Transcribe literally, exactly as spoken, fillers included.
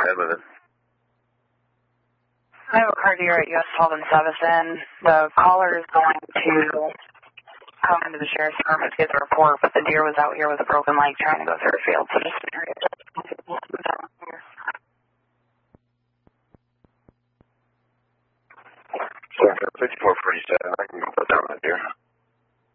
go ahead with it. I have a car deer at U S twelve and Sevison. The caller is going to come into the sheriff's department to get the report, but the deer was out here with a broken leg trying to go through a field, so just an area. fifty-four forty-seven, I can go put down that deer.